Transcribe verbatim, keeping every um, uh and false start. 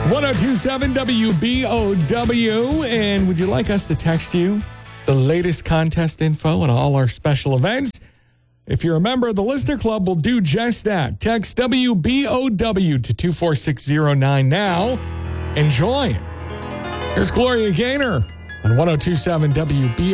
one oh two point seven W B O W. And would you like us to text you the latest contest info and all our special events? If you're a member of the Listener Club, we'll do just that. Text W B O W to two four six zero nine now. Enjoy. Here's Gloria Gaynor on one oh two point seven W B O W.